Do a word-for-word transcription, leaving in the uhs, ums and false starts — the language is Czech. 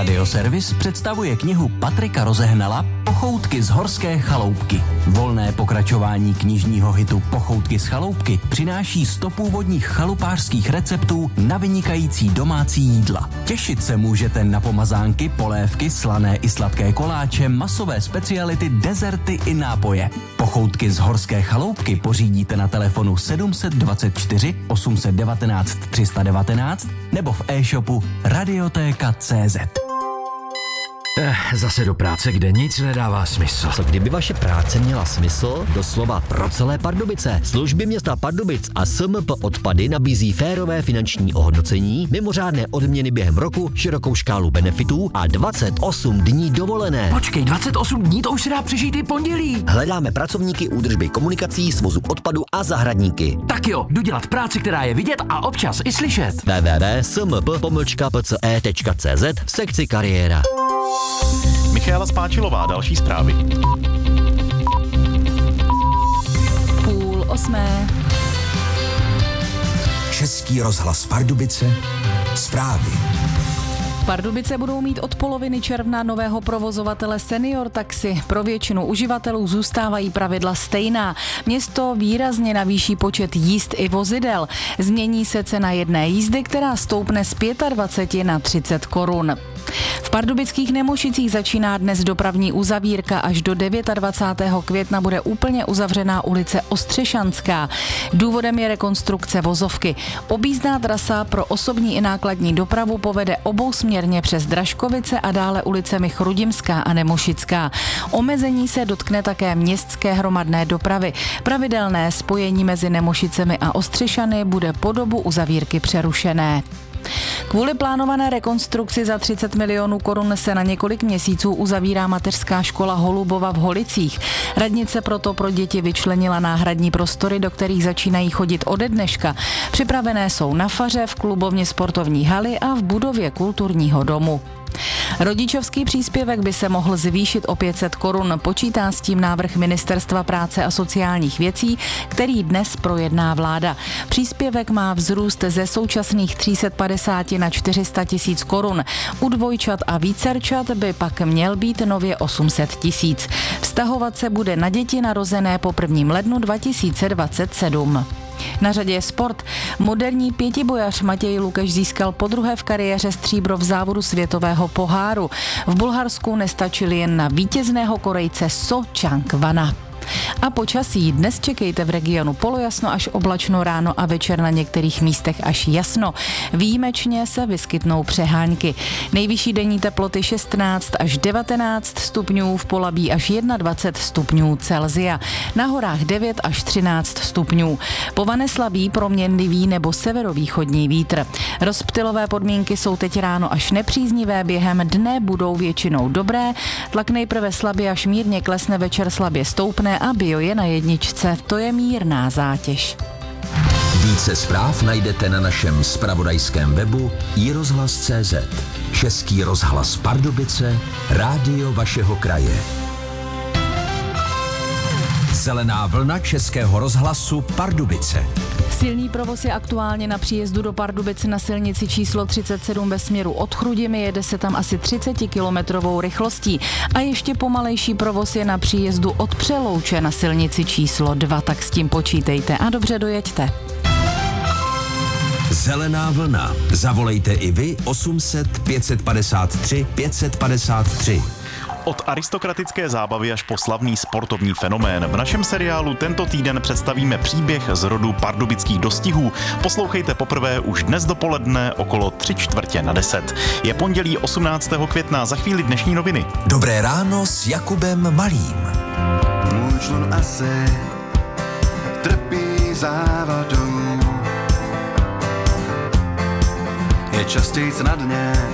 Radioservis představuje knihu Patrika Rozehnala Pochoutky z horské chaloupky. Volné pokračování knižního hitu Pochoutky z chaloupky přináší sto původních chalupářských receptů na vynikající domácí jídla. Těšit se můžete na pomazánky, polévky, slané i sladké koláče, masové speciality, dezerty i nápoje. Pochoutky z horské chaloupky pořídíte na telefonu sedm dvacet čtyři osm set devatenáct tři sta devatenáct nebo v e-shopu radiotéka tečka cé zet. Eh, zase do práce, kde nic nedává smysl. Co kdyby vaše práce měla smysl? Doslova pro celé Pardubice. Služby města Pardubic a S M P Odpady nabízí férové finanční ohodnocení, mimořádné odměny během roku, širokou škálu benefitů a dvacet osm dní dovolené. Počkej, dvacet osm dní, to už se dá přežít i pondělí. Hledáme pracovníky údržby komunikací, svozu odpadu a zahradníky. Tak jo, jdu dělat práci, která je vidět a občas i slyšet. w w w tečka s m p pomlčka p c e tečka c z v sekci kariéra. Michaela Spáčilová, další zprávy. Půl osmé. Český rozhlas Pardubice, zprávy. Pardubice budou mít od poloviny června nového provozovatele Senior Taxi. Pro většinu uživatelů zůstávají pravidla stejná. Město výrazně navýší počet jízd i vozidel. Změní se cena jedné jízdy, která stoupne z dvacet pět na třicet korun. V pardubických Nemošicích začíná dnes dopravní uzavírka. Až do dvacátého devátého května bude úplně uzavřená ulice Ostřešanská. Důvodem je rekonstrukce vozovky. Objízdná trasa pro osobní i nákladní dopravu povede obousměrně přes Dražkovice a dále ulicemi Chrudimská a Nemošická. Omezení se dotkne také městské hromadné dopravy. Pravidelné spojení mezi Nemošicemi a Ostřešany bude po dobu uzavírky přerušené. Kvůli plánované rekonstrukci za třicet milionů korun se na několik měsíců uzavírá mateřská škola Holubova v Holicích. Radnice proto pro děti vyčlenila náhradní prostory, do kterých začínají chodit ode dneška. Připravené jsou na faře, v klubovně sportovní haly a v budově kulturního domu. Rodičovský příspěvek by se mohl zvýšit o pět set korun. Počítá s tím návrh Ministerstva práce a sociálních věcí, který dnes projedná vláda. Příspěvek má vzrůst ze současných tři sta padesát na čtyři sta tisíc korun. U dvojčat a vícerčat by pak měl být nově osm set tisíc. Vztahovat se bude na děti narozené po prvním lednu dva tisíce dvacet sedm. Na řadě je sport. Moderní pětibojař Matěj Lukeš získal podruhé v kariéře stříbro v závodu světového poháru. V Bulharsku nestačili jen na vítězného Korejce So Chang-wana. A počasí. Dnes čekejte v regionu polojasno až oblačno, ráno a večer na některých místech až jasno. Výjimečně se vyskytnou přehánky. Nejvyšší denní teploty šestnáct až devatenáct stupňů, v Polabí až dvacet jedna stupňů Celsia. Na horách devět až třináct stupňů. Povane slabý, proměnlivý nebo severovýchodní vítr. Rozptylové podmínky jsou teď ráno až nepříznivé, během dne budou většinou dobré. Tlak nejprve slabě až mírně klesne, večer slabě stoupne a bio je na jedničce. To je mírná zátěž. Více zpráv najdete na našem zpravodajském webu i rozhlas tečka cé zet. Český rozhlas Pardubice, rádio vašeho kraje. Zelená vlna Českého rozhlasu Pardubice. Silný provoz je aktuálně na příjezdu do Pardubic na silnici číslo třicet sedm ve směru od Chrudimi, jede se tam asi třicetikilometrovou rychlostí. A ještě pomalejší provoz je na příjezdu od Přelouče na silnici číslo dva, tak s tím počítejte a dobře dojeďte. Zelená vlna. Zavolejte i vy osm set pět set padesát tři pět set padesát tři. Od aristokratické zábavy až po slavný sportovní fenomén. V našem seriálu tento týden představíme příběh z rodu pardubických dostihů. Poslouchejte poprvé už dnes dopoledne okolo tři čtvrtě na deset. Je pondělí osmnáctého května, za chvíli dnešní noviny. Dobré ráno s Jakubem Malým. Můj člun asi trpí závadou. Je častějc na dně